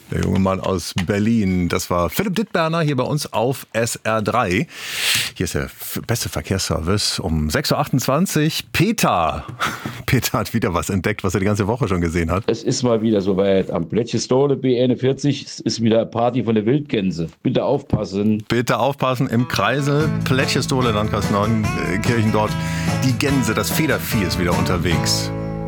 Der junge Mann aus Berlin. Das war Philipp Dittberner hier bei uns auf SR3. Hier ist der beste Verkehrsservice um 6.28 Uhr. Peter hat wieder was entdeckt, was er die ganze Woche schon gesehen hat. Es ist mal wieder soweit. Am Bletchlestone B41 ist wieder Party von der Wildgänse. Bitte aufpassen. Bitte aufpassen im Kreisel. Bletchlestone, Landkreis Neunkirchen dort. Die Gänse, das Federvieh ist wieder unterwegs.